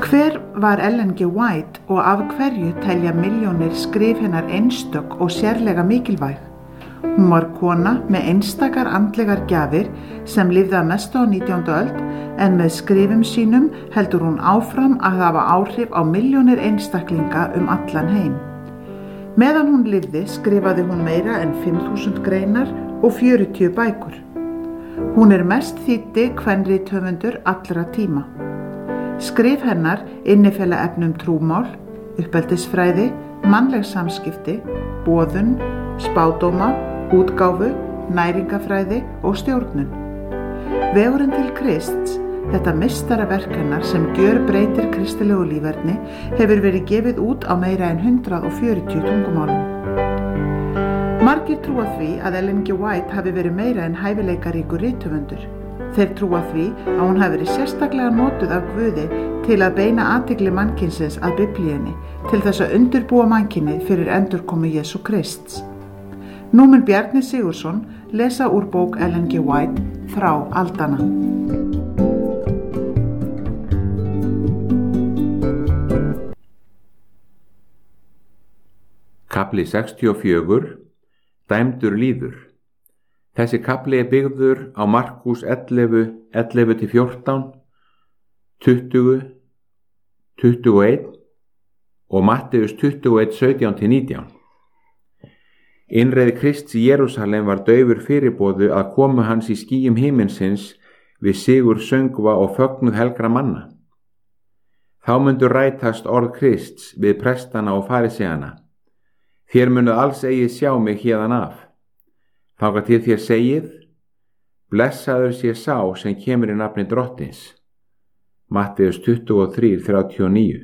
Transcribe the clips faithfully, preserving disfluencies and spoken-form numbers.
Hver var Ellen G. White og af hverju telja milljónir skrif hennar einstök og sérlega mikilvæg? Hún var kona með einstakar andlegar gjafir sem lifði að mestu á nítjándu öld en með skrifum sínum heldur hún áfram að hafa áhrif á milljónir einstaklinga um allan heim. Meðan hún lifði skrifaði hún meira en fimm þúsund greinar og fjörutíu bækur. Hún er mest þýddi kvenrithöfundur allra tíma. Skrif hennar innifela efnum trúmál, uppeldisfræði, mannleg samskipti, boðun, spádóma, útgáfu, næringafræði og stjórnun. Vegurinn til Krists, þetta meistaraverk hennar sem gjörbreytir kristilegu líferni, hefur verið gefið út á meira en hundrað og fjörutíu tungumálum. Margir trúa því að Ellen G. White hafi verið meira en hæfileikaríkur rithöfundur. Þeir trúa því að hún hafi verið sérstaklega notuð af Guði til að beina athygli mannkynsins að Biblíunni til þess að undirbúa mannkynið fyrir endurkomu Jesú Krists. Nú mun Bjarni Sigurðsson lesa úr bók Ellen G. White Frá aldanna. Kafli sextíu og fjögur. Dæmdur líður. Þessi kafli er byggður á Markús ellefu, ellefu til fjórtán, tuttugu, tuttugu og eitt og Matteus tuttugu og eitt, sautján til nítján. Innreið Krists í Jerúsalem var daufur fyrirboðu að komu hans í skýjum himinsins við sigur söngva og fögnuð helgra manna. Þá mundu rætast orð Krists við prestana og fariseana. Þér munuð alls eigi sjá mig héðan af. Þangað til þér segið, blessaður sé sá sem kemur í nafni Drottins. Matteus tuttugu og þrjú, þrjátíu og níu.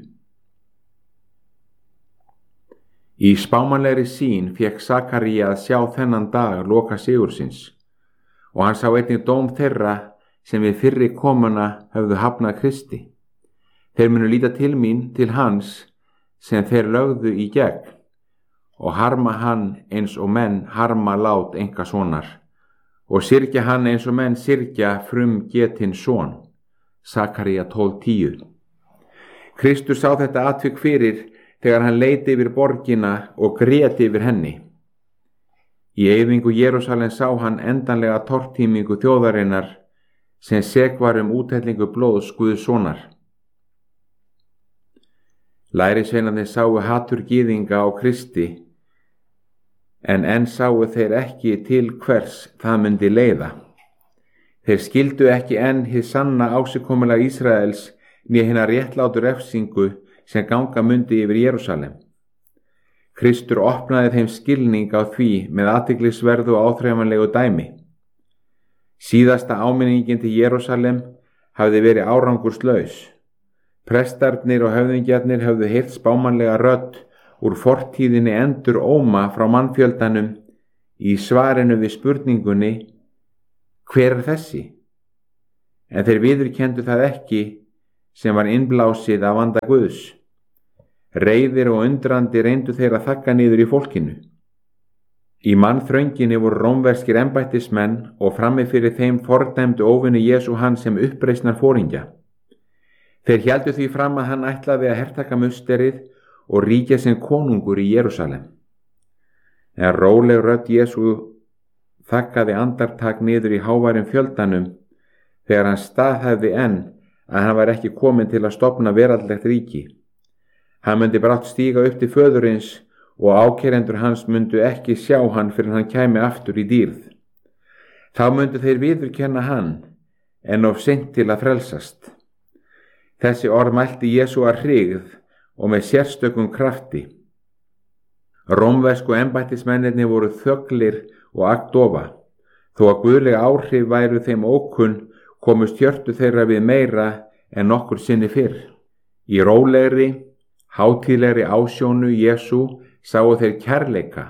Í spámanlegri sýn fékk Sakaría að sjá þennan dag loka sigursins og hann sá einnig dóm þeirra sem við fyrri komuna höfðu hafnað Kristi. Þeir munu líta til mín til hans sem þeir lögðu í gegn og harma hann eins og menn harma lát einkasonar og syrgja hann eins og menn syrgja frum getinn son. Sakaría tólf, tíu. Kristur sá þetta atvik fyrir þegar hann leit yfir borgina og grét yfir henni. Í eyðingu Jerúsalem sá hann endanlega tortímingu þjóðarinnar sem sek var um úthellingu blóðs Guðs sonar. Lærisveinarnir sáu hatur gyðinga á Kristi en enn sáu þeir ekki til hvers það myndi leiða. Þeir skildu ekki enn hið sanna ásigkomulag Ísraels né hina réttlátu refsingu sem ganga mundi yfir Jerúsalem. Kristur opnaði þeim skilning á því með athyglisverðu og áþreifanlegu dæmi. Síðasta áminningin til Jerúsalem hafði verið árangurslaus. Prestarnir og höfðingjarnir höfðu heyrt spámanlega rödd úr fortíðinni endur óma frá mannfjöldanum í svarinu við spurningunni hver er þessi? En þeir viðurkenndu það ekki sem var innblásið af anda Guðs. Reiðir og undrandi reyndu þeir að þagga niður í fólkinu. Í mannþrönginni voru rómverskir embættismenn og frammi fyrir þeim fordæmdu óvinni Jesú hann sem uppreisnar foringja. Þeir héldu því fram að hann ætlaði að hertaka musterið og ríkja sem konungur í Jerúsalem. En róleg rödd Jesú þaggaði andartak niður í háværum fjöldanum þegar hann staðhæfði enn að hann var ekki kominn til að stofna veraldlegt ríki. Hann myndi brátt stíga upp til föðurins og ákærendur hans myndu ekki sjá hann fyrir hann kæmi aftur í dýrð. Þá myndu þeir viðurkenna hann en of seint til að frelsast. Þessi orð mælti Jesú að hryggð og með sérstökum krafti. Rómversku embættismennirnir voru þöglir og agndofa. Þó að guðleg áhrif væru þeim ókunn komust hjörtu þeirra við meira en nokkur sinni fyrr. Í rólegri, hátíðlegri ásjónu Jesú sáu þeir kærleika,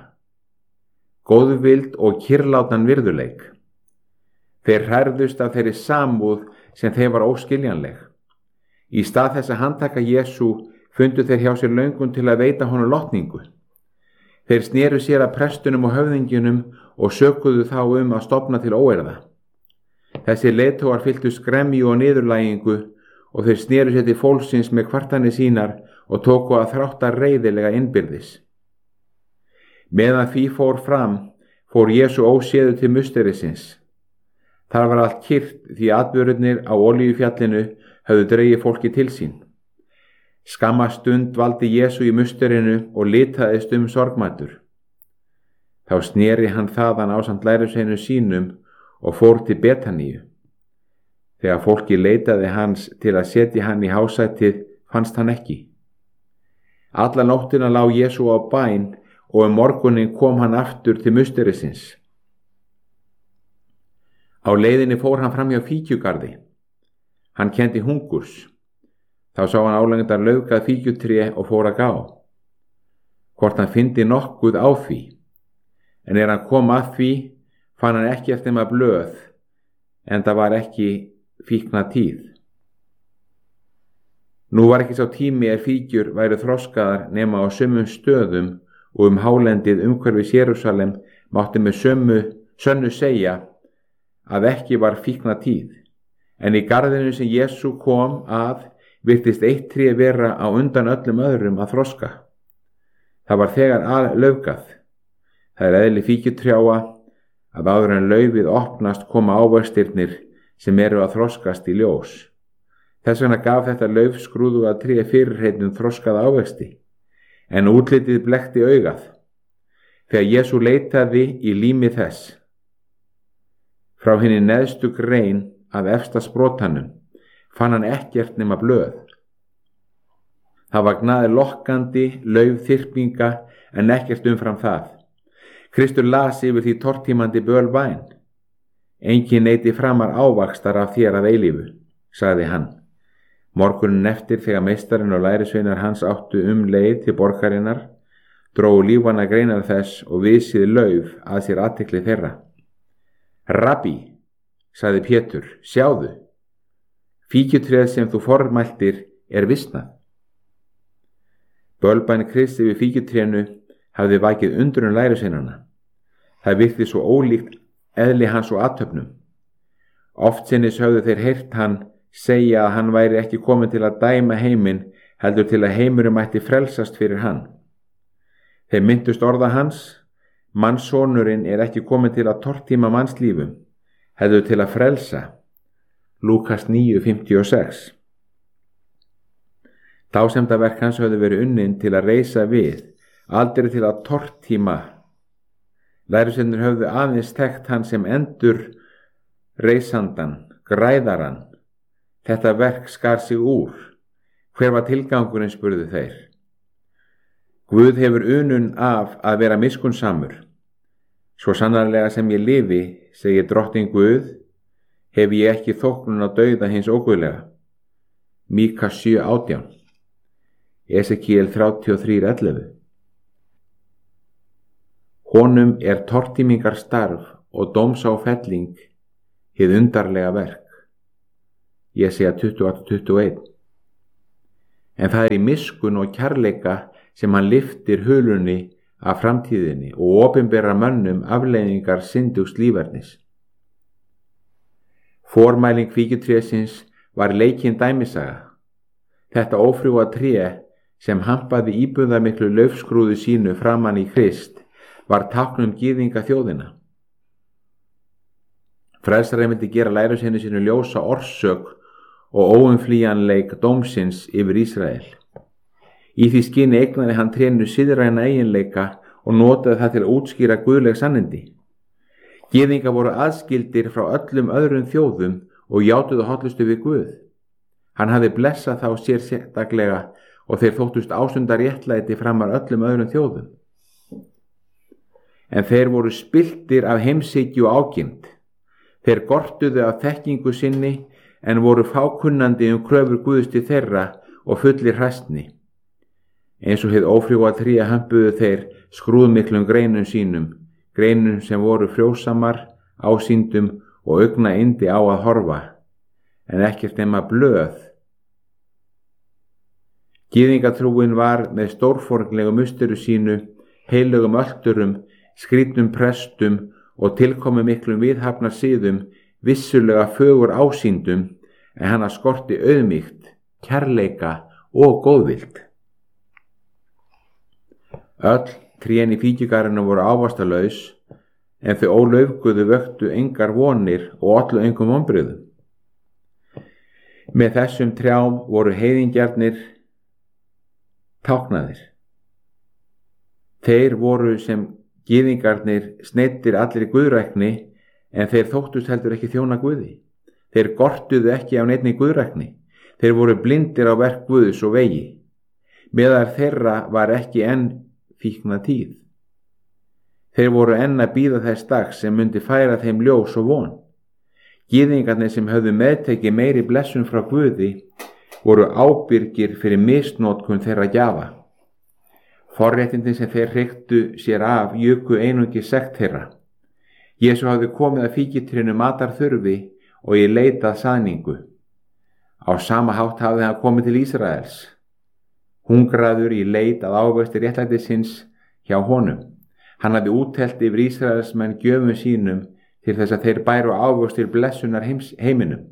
góðvild og kyrlátan virðuleik. Þeir hrærðust af þeirri samúð sem þeim var óskiljanleg. Í stað þess að handtaka Jesú fundu þeir hjá sér löngun til að veita honum lotningu. Þeir sneru sér að prestunum og höfðingjunum og sökuðu þá um að stofna til óeirða. Þessi leiðtogar fylltu skremju og niðurlægingu og þeir sneru sér til fólksins með kvartanir sínar og tóku að þrátta reiðilega innbyrðis. Meðan því fór fram, fór Jesú óséður til musterisins. Þar var allt kyrrt því atburðirnir á Olíufjallinu höfðu dregið fólki til sín. Skamma stund dvaldi Jesú í musterinu og litaðist um sorgmæddur. Þá sneri hann þaðan ásamt lærisveinum sínum og fór til Betaníu. Þegar fólki leitaði hans til að setja hann í hásætið, fannst hann ekki. Alla nóttina lá Jesú á bæn og um morguninn kom hann aftur til musterisins. Á leiðinni fór hann fram hjá fíkjugarði. Hann kenndi hungurs. Þá sá hann álengdar laufgað fíkjutré og fór að gá. Hvort hann fyndi nokkuð á því. En er hann kom að því, fann hann ekki eftir maður blöð, en það var ekki fíkna tíð. Nú var ekki sá tími er fíkjur væru þroskaðar nema á sömum stöðum og um hálendið umhverfis Jerúsalem mátti með sömu sönnu segja að ekki var fíkna tíð. En í garðinu sem Jesú kom að virtist eitt tré vera á undan öllum öðrum að þroska. Það var þegar að laufgað. Það er eðli fíkjutrjáa að áður en laufið opnast koma ávextirnir sem eru að þroskast í ljós. Þess vegna gaf þetta laufskrúðuga tré fyrirheitnum þroskaða ávexti, en útlitið blekkti augað. Þegar Jesú leitaði í lími þess, frá hinni neðstu grein að efsta sprotanum, fann hann ekkert nema blöð. Það var gnaði lokkandi laufþyrpinga en ekkert umfram það. Kristur las yfir því tortímandi bölvæn. Enginn neyti framar ávaxtar af þér að eilífu, sagði hann. Morgunin eftir þegar meistarinn og lærisveinar hans áttu um leið til borgarinnar, drógu lífvana greinar þess og visið lauf að sér athygli þeirra. Rabbi, sagði Pétur, sjáðu, fíkjutréð sem þú formæltir er visnað. Bölbæn Kristi við fíkjutrénu hafði vakið undrun lærisveinanna. Það virti svo ólíkt eðli hans og athöfnum. Oftsinnis höfðu þeir heyrt hann segja að hann væri ekki kominn til að dæma heiminn, heldur til að heimurinn mætti frelsast fyrir hann. Þeir myndust orða hans, mannssonurinn er ekki kominn til að tortíma mannslífum, heldur til að frelsa. Lúkas níu fimmtíu og sex. Dásemdaverk hans höfðu verið unnin til að reisa við, aldrei til að tortíma. Lærisveinarnir höfðu aðeins þekkt hann sem endur reisandan, græðaran. Þetta verk skar sig úr. Hver var tilgangurinn, spurðu þeir. Guð hefur unun af að vera miskunnsamur. Svo sannarlega sem ég lifi, segir drottinn Guð, hef ég ekki þóknun á dauða hins óguðlega. Míka sjö átján. Esekiel þrjátíu og þrjú ellefu. Honum er tortímingar starf og dómsáfelling hið undarlega verk. Ég segja tuttugu og átta tuttugu og eitt. En það er í miskun og kærleika sem hann lyftir hulunni af framtíðinni og opinbera mönnum afleiðingar syndugs lífernis. Formæling fíkjutrésins var leikinn dæmisaga. Þetta ófrjóa tré sem hampaði íbúðarmiklu laufskrúðu sínu framan í Krist var táknum gyðinga þjóðina. Frelsarinn myndi gera lærisveini sínu ljósa orsök og óumflýjanleik dómsins yfir Ísrael. Í því skyni eignaði hann trénu siðræna eiginleika og notaði það til að útskýra guðleg sannindi. Gyðinga voru aðskildir frá öllum öðrum þjóðum og játuðu hollustu við Guð. Hann hafði blessað þá sér sérstaklega og þeir þóttust ásundar réttlæti framar öllum öðrum þjóðum. En þeir voru spilltir af heimshyggju og ágirnd. Þeir gortuðu af þekkingu sinni en voru fákunnandi um kröfur Guðs til þeirra og fullir hræstni. Eins og hið ófrjóa tré hömpuðu þeir skrúðmiklum greinum sínum, greinum sem voru frjósamar, ásýndum og augna yndi á að horfa, en ekkert nema blöð. Gyðingatrúin var með stórfornlegu musturu sínu, heilögum ölturum, skrýtnum prestum og tilkomu miklum viðhafnar siðum vissulega fögur ásýndum, en hana skorti auðmýkt kærleika og góðvild. Öll trén í fíkjugarðinum voru ávaxtalaus, en þau ólöfguðu vöktu engar vonir og ollu engum vonbrigðum. Með þessum trjám voru heiðingjarnir táknaðir. Þeir voru sem gyðingarnir sneiddir allir í guðrækni, en þeir þóttust heldur ekki þjóna Guði. Þeir gortuðu ekki á neinni guðrækni. Þeir voru blindir á verk Guðs og vegi. Meðal þeirra var ekki enn fíkna tíð. Þeir voru enn að bíða þess dags sem myndi færa þeim ljós og von. Gyðingarnir sem höfðu meðtekið meiri blessun frá Guði voru ábyrgir fyrir misnotkun þeirra gjafa. Forréttindin sem þeir hreyktu sér af juku einungis sekt þeirra. Jesú hafði komið að fíkjutrénu matarþurfi og í leit að saðningu. Á sama hátt hafði hann komið til Ísraels, hungraður í leit að ávexti réttlætisins hjá honum. Hann hafði úttelt yfir Ísraelsmenn gjöfum sínum til þess að þeir bæru ávextir blessunar heims, heiminum.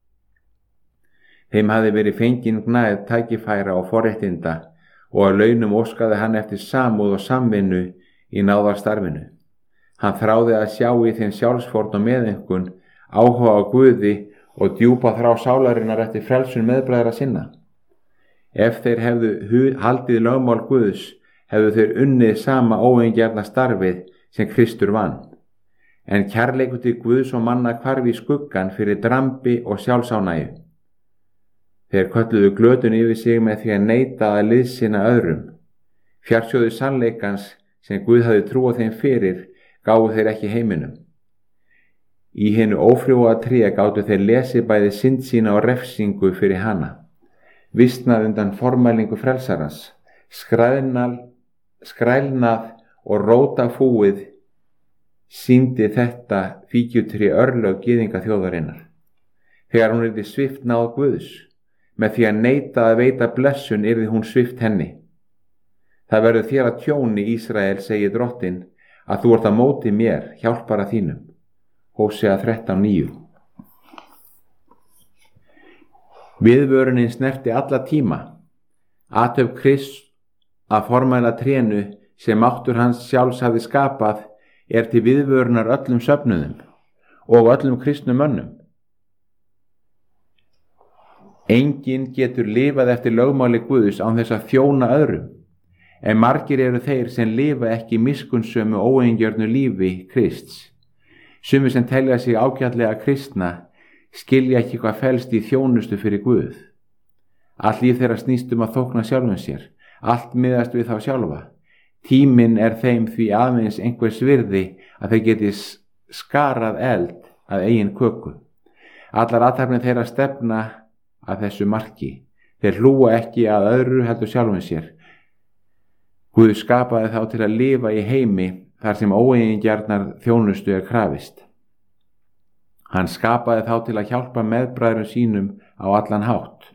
Þeim hafði verið fengin gnægð tækifæra og forréttinda og að launum óskaði hann eftir samúð og samvinnu í náðarstarfinu. Hann þráði að sjá í þeim sjálfsfórn og meðeinkunn, áhuga á Guði og djúpa þrá sálarinnar eftir frelsun meðbræðra sinna. Ef þeir hefðu haldið lögmál Guðs, hefðu þeir unnið sama óeigingjarna starfið sem Kristur vann. En kærleikur til Guðs og manna hvarf í skuggan fyrir drambi og sjálfsánægju. Þeir kölluðu glötun yfir sig með því að neita að liðsinna öðrum. Fjarsjóðu sannleikans sem Guð hafði trúað þeim fyrir gáfu þeir ekki heiminum. Í hinu ófrjóa tré gátu þeir lesið bæði synd sína og refsingu fyrir hana. Vistnað undan formælingu frelsarans, skrælnað, skrælnað og róta fúið sýndi þetta fíkjutré örlög gyðinga þjóðarinnar. Þegar hún yrði svift náð Guðs, með því að neita að veita blessun yrði hún svift henni. Það verður þér að tjóni, Ísrael, segir drottinn, að þú ert á móti mér, hjálpara þínum. Hósea þrettán níu. Viðvörunin snerti alla tíma. Athöfn Krists að formæla trénu sem máttur hans sjálfs hafði skapað er til viðvörunar öllum söfnuðum og öllum kristnum mönnum. Enginn getur lifað eftir lögmáli Guðs án þess að þjóna öðrum, en margir eru þeir sem lifa ekki miskunnsömu óeigingjörnu lífi Krists. Sumir sem telja sig ágætlega kristna skilja ekki hvað felst í þjónustu fyrir Guð. Allt líf þeirra snýst um að þókna sjálfum sér, allt miðast við þá sjálfa. Tíminn er þeim því aðeins einhvers virði að þeir geti skarað eld að eigin köku. Allar athafnir þeirra stefna að þessu marki. Þeir hlúa ekki að öðru heldur sjálfum sér. Guð skapaði þá til að lifa í heimi þar sem óeigingjarnar þjónustu er krafist. Hann skapaði þá til að hjálpa meðbræðrum sínum á allan hátt.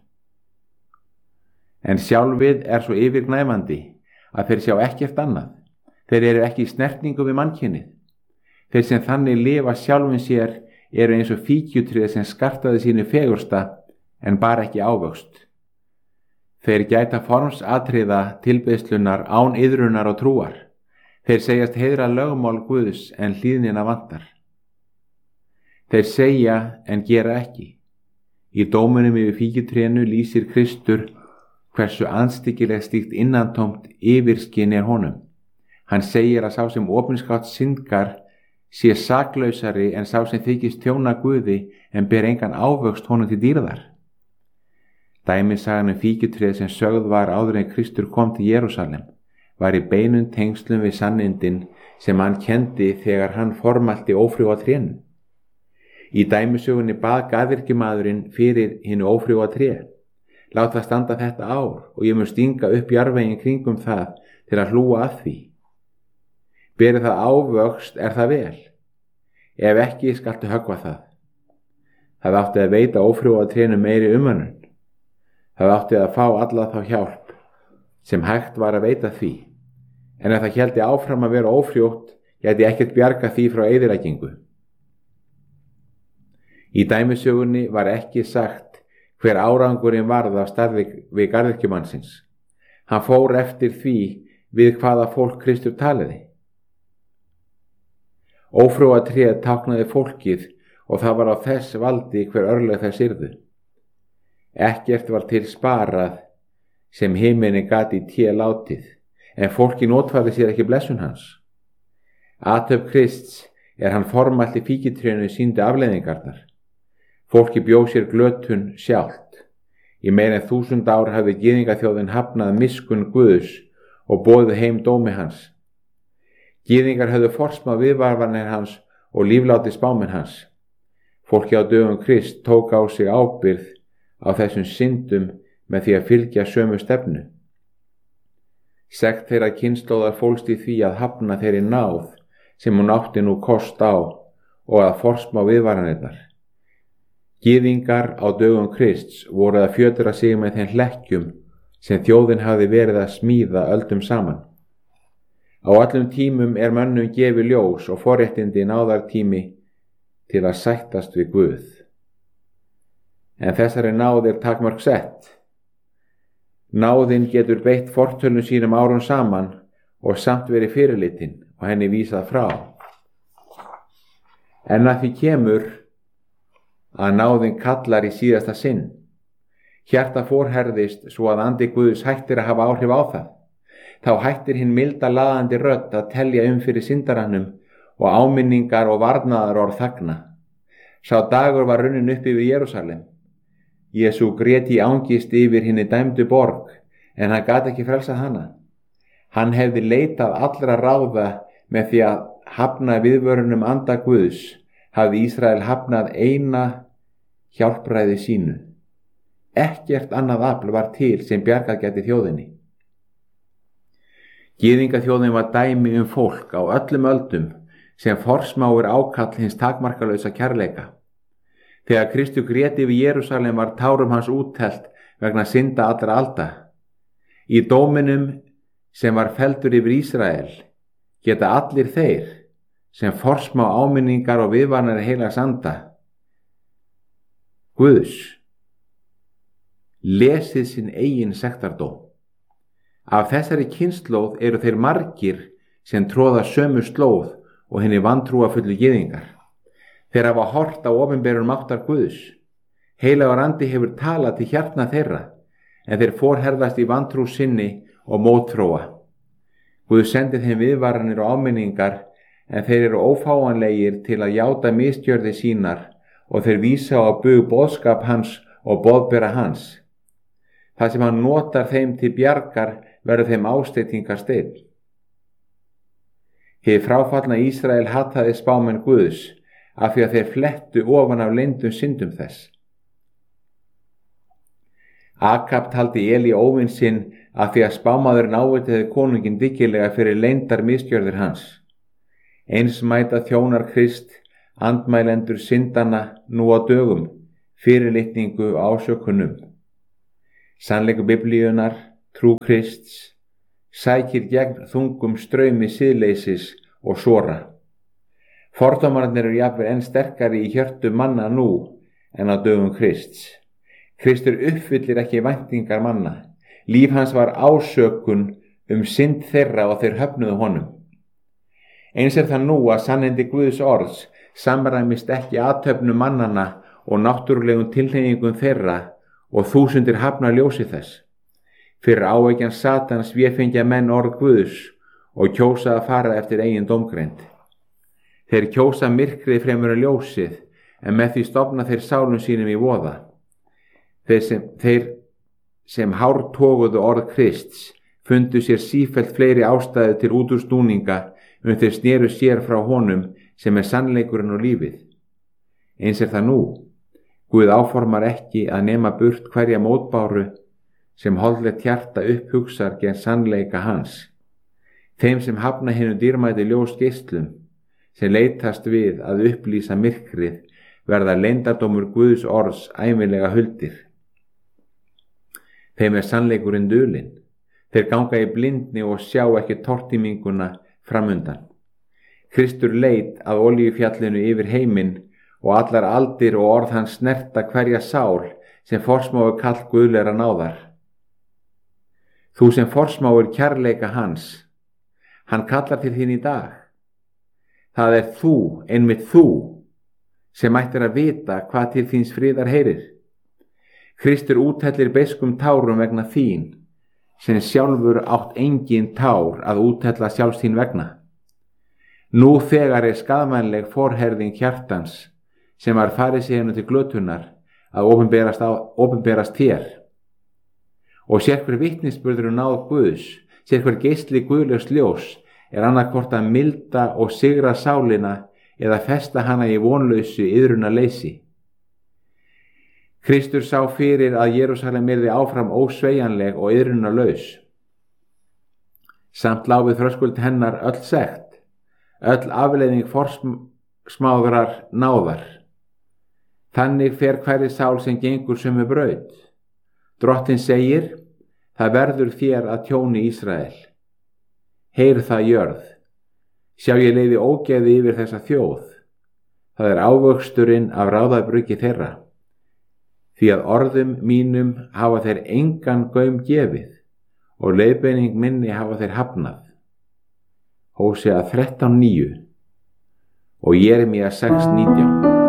En sjálfið er svo yfirgnæfandi að þeir sjá ekkert annað. Þeir eru ekki í snertingu við mannkynið. Þeir sem þannig lifa sjálfum sér eru eins og fíkjutrið sem skartaði sínu fegursta en bara ekki ávöxt. Þeir gæta formsatriða tilbeiðslunar án iðrunar og trúar. Þeir segjast heiðra lögmál Guðs en hlýðnina vantar. Þeir segja en gera ekki. Í dómunum yfir fíkjutrénu lýsir Kristur hversu andstyggileg slíkt innantómt yfirskinn er honum. Hann segir að sá sem opinskátt syndgar sé saklausari en sá sem þykist þjóna Guði en ber engan ávöxt honum til dýrðar. Dæmisagan um fíkjutréð sem sögð var áður en Kristur kom til Jerúsalem var í beinum tengslum við sannindin sem hann kendi þegar hann formælti ófrjóa trénu. Í dæmisögunni bað garðyrkjumaðurinn fyrir hinu ófrjóa tré. Lát það standa þetta ár og ég mun stinga upp jarðveginn kringum það til að hlúa að því. Beri það ávöxt er það vel. Ef ekki skaltu höggva það. Það átti að veita ófrjóa trénu meiri umönnun. Það átti að fá alla þá hjálp sem hægt var að veita því. En ef það héldi áfram að vera ófrjótt, gæti ekkert bjarga því frá eyðileggingu. Í dæmisögunni var ekki sagt hver árangurinn varð af starfi við garðyrkjumannsins. Hann fór eftir því við hvaða fólk Kristur taliði. Ófrjóa tréð táknaði fólkið og það var á þess valdi hver örlög þess yrðu. Ekkert var til sparað sem himini gat í té látið, en fólki notfærði sér ekki blessun hans. Athöfn Krists er hann formælt í fíkitrénu sýndi afleiðingarnar. Fólki bjóð sér glötun sjálft. Í meira en þúsund ár hafði gyðingaþjóðin hafnað miskunn Guðs og boðið heim dómi hans. Gyðingar höfðu forsmað viðvarvanir hans og lífláti spámenn hans. Fólki á dögum Krist tók á sig ábyrgð á þessum syndum með því að fylgja sömu stefnu. Sekt þeirra kynslóðar fólst í því að hafna þeirri náð sem hún átti nú kost á og að forsmá viðvaranirnar. Gyðingar á dögum Krists voru að fjötra sig með þeim hlekkjum sem þjóðin hafði verið að smíða öldum saman. Á allum tímum er mönnum gefið ljós og forréttindi náðartími til að sættast við Guð. En þessari náð er takmörk sett. Náðin getur beitt fortölum sínum árum saman og samt verið fyrirlitin og henni vísað frá. En að því kemur að náðin kallar í síðasta sinn. Hjarta forherðist svo að andi Guðs hættir að hafa áhrif á það. Þá hættir hinn milda laðandi rödd að telja um fyrir syndarannum og áminningar og varnaðar orð þagna. Sá dagur var runnin upp yfir Jerúsalem. Jesú grét í angist yfir hinni dæmdu borg, en hann gat ekki frelsað hana. Hann hefði leitað allra ráða með því að hafna viðvörunum anda Guðs, hafði Ísrael hafnað eina hjálpræði sínu. Ekkert annað afl var til sem bjargað gæti þjóðinni. Gyðingaþjóðin var dæmi um fólk á öllum öldum sem forsmáir ákall hins takmarkalausa kærleika. Þegar Kristur grét yfir Jerúsalem var tárum hans úttelt vegna synda allra alda. Í dóminum sem var felldur yfir Ísrael geta allir þeir sem forsmá áminningar og viðvarnir heilags anda Guðs lesið sinn eigin sektardóm. Af þessari kynslóð eru þeir margir sem tróða sömu slóð og henni vantrúa fullu gyðingar. Þeir hafa hort á opinberun máttar Guðs. Heilagur andi hefur talað til hjartna þeirra, en þeir forherðast í vantrú sinni og mótþróa. Guð sendi þeim viðvaranir og áminningar, en þeir eru ófáanlegir til að játa misgjörði sínar og þeir vísa á bug boðskap hans og boðbera hans. Það sem hann notar þeim til bjargar verður þeim ásteytingarsteinn. Hið fráfallna Ísrael hataði spámenn Guðs af því að þeir flettu ofan af leyndum syndum þess. Akab taldi Eli óvin sinn af því að spámaðurinn ávitiði konunginn dyggilega fyrir leyndar misgjörðir hans. Eins mæta þjónar Krist andmælendur syndana nú á dögum, fyrirlitningu ásökunum. Sannleikur Biblíunar, trú Krists, sækir gegn þungum straumi siðleysis og sora. Fordómarnir eru jafnvel enn sterkari í hjörtu manna nú en á dögum Krists. Kristur uppfyllir ekki væntingar manna. Líf hans var ásökun um synd þeirra og þeir höfnuðu honum. Eins er það nú að sannindi Guðs orðs samræmist ekki athöfnum mannanna og náttúrulegum tilhneigingum þeirra og þúsundir hafna ljósi þess. Fyrir áeggjan Satans véfengja menn orð Guðs og kjósa að fara eftir eigin dómgreind. Þeir kjósa myrkrið fremur en ljósið, en með því stofna þeir sálum sínum í voða. Þeir sem, þeir sem hártoguðu orð Krists fundu sér sífellt fleiri ástæðu til útúrsnúninga um þeir sneru sér frá honum sem er sannleikurinn og lífið. Eins er það nú. Guð áformar ekki að nema burt hverja mótbáru sem holdlegt hjarta upphugsar gegn sannleika hans. Þeim sem hafna hinu dýrmæti ljós geislum, sem leitast við að upplýsa myrkrið, verða leyndardómur Guðs orðs ævinlega huldir. Þeim er sannleikurinn dulinn. Þeir ganga í blindni og sjá ekki tortíminguna framundan. Kristur leit að olíufjallinu yfir heiminn og allar aldir og orð hans snerta hverja sál sem forsmáir kall guðlegra náðar. Þú sem forsmáir kærleika hans, hann kallar til þín í dag. Það er þú, einmitt þú, sem ættir að vita hvað til þíns friðar heyrir. Kristur úthellir beiskum tárum vegna þín, sem sjálfur átt engin tár að úthella sjálfs þín vegna. Nú þegar er skaðmannleg forherðing hjartans, sem var fariseiunum til glötunar, að opinberast, á, opinberast þér. Og sérhver vitnisburður um náð Guðs, sérhver geisli guðlegs ljós, er annarkvort að milda og sigra sálina eða festa hana í vonlausu iðrunarleysi. Kristur sá fyrir að Jerúsalem yrði áfram ósveigjanleg og iðrunarlaus. Samt lá við þröskuld hennar öll sekt, öll afleiðing forsmáðrar náðar. Þannig fer hverri sál sem gengur sömu braut. Drottinn segir, það verður þér að tjóni Ísrael. Heyr það jörð, sjá ég leiði ógeði yfir þessa þjóð. Það er ávöxturinn af ráðabruggi þeirra. Því að orðum mínum hafa þeir engan gaum gefið og leiðbeining minni hafa þeir hafnað. Hósea þrettán níu og Jeremía sex nítján.